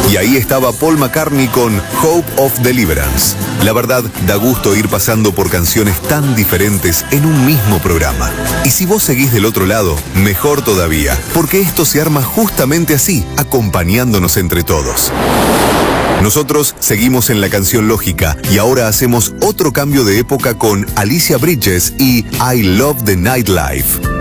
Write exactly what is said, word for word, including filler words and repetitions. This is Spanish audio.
Y ahí estaba Paul McCartney con Hope of Deliverance. La verdad, da gusto ir pasando por canciones tan diferentes en un mismo programa. Y si vos seguís del otro lado, mejor todavía, porque esto se arma justamente así, acompañándonos entre todos. Nosotros seguimos en la canción lógica y ahora hacemos otro cambio de época con Alicia Bridges y I Love the Nightlife.